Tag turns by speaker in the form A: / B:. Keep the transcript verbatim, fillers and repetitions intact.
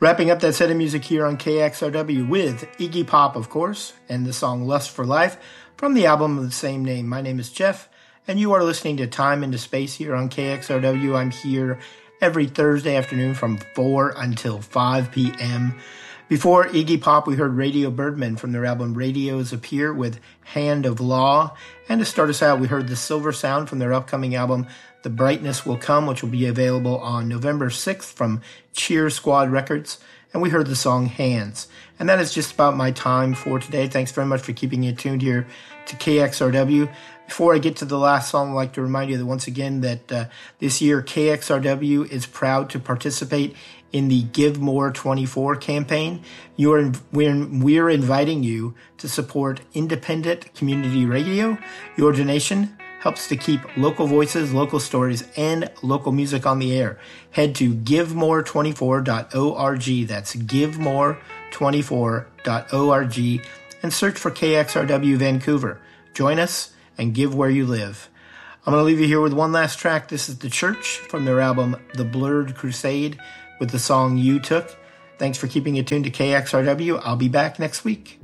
A: Wrapping up that set of music here on K X R W with Iggy Pop, of course, and the song Lust for Life from the album of the same name. My name is Jeff, and you are listening to Time into Space here on K X R W. I'm here every Thursday afternoon from four until five p.m. Before Iggy Pop, we heard Radio Birdmen from their album Radios Appear with Hand of Law. And to start us out, we heard The Silver Sound from their upcoming album The Brightness Will Come, which will be available on November sixth from Cheer Squad Records. And we heard the song Hands. And that is just about my time for today. Thanks very much for keeping it tuned here to K X R W. Before I get to the last song, I'd like to remind you that once again that uh, this year K X R W is proud to participate in the Give More twenty-four campaign. You are, we're, we're inviting you to support independent community radio. Your donation helps to keep local voices, local stories, and local music on the air. Head to give more twenty-four dot org. That's give more twenty-four dot org and search for K X R W Vancouver. Join us and give where you live. I'm going to leave you here with one last track. This is The Church from their album The Blurred Crusade with the song You Took. Thanks for keeping it tuned to K X R W. I'll be back next week.